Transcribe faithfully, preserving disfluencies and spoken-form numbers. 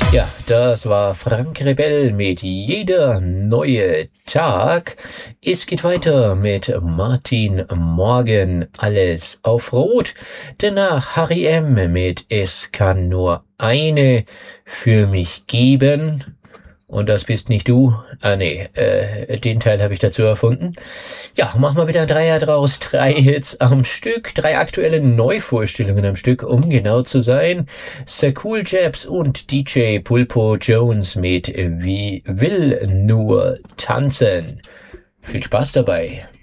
Ja, das war Frank Rebell mit Jeder neue Tag. Es geht weiter mit Martin Morgan, Alles auf Rot. Danach Harry M. mit Es kann nur eine für mich geben. Und das bist nicht du. Ah nee, äh, den Teil habe ich dazu erfunden. Ja, machen wir wieder ein Dreier draus. Drei Hits am Stück, drei aktuelle Neuvorstellungen am Stück, um genau zu sein. Sir Cool Jabs und D J Pulpo Jones mit Wie will nur tanzen. Viel Spaß dabei.